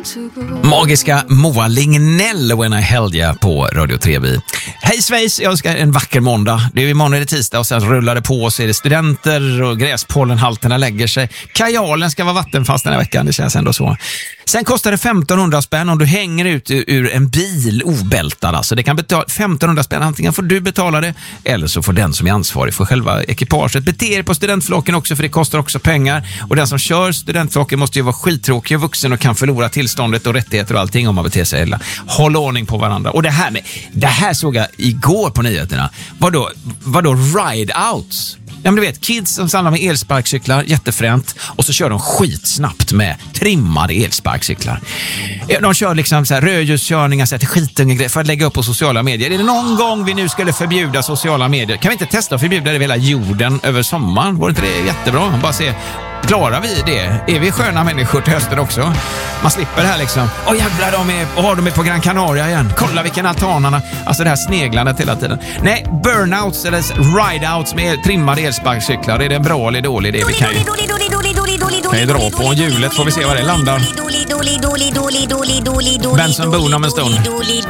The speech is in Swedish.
Magiska Moa Lignell, When I Held Ya på Radio 3. Hej Schweiz, jag önskar en vacker måndag. Det är imorgon, är det tisdag och sen rullar det på, så är det studenter och gräspollenhalterna lägger sig. Kajalen ska vara vattenfast den här veckan, det känns ändå så. Sen kostar det 1500 spänn om du hänger ut ur en bil obältad. Alltså det kan betala 1500 spänn, antingen får du betala det eller så får den som är ansvarig för själva ekipaget bete er på studentflocken också, för det kostar också pengar. Och den som kör studentflocken måste ju vara skittråkig och vuxen och kan förlora tillståndet och rättigheter och allting om man beter sig illa. Håll ordning på varandra. Och det här såg jag igår på nyheterna. Vadå ride-outs? Ja, men du vet, kids som samlar med elsparkcyklar, jättefränt, och så kör de skitsnabbt med trimmade elsparkcyklar. De kör liksom så här rödljuskörningar, så här till skitunge för att lägga upp på sociala medier. Är det någon gång vi nu skulle förbjuda sociala medier? Kan vi inte testa att förbjuda det över hela jorden över sommaren? Vore inte det jättebra? Bara se, klarar vi det? Är vi sköna människor till hösten också? Man slipper det här liksom. Jävlar, de är på Gran Canaria igen. Kolla vilken altanarna. Alltså det här sneglandet hela tiden. Nej, burnouts eller rideouts med trimmade elsparkcyklar. Är det en bra eller dålig idé? Vi kan ju dra på hjulet, får vi se var det landar. Benson Boone om en stund.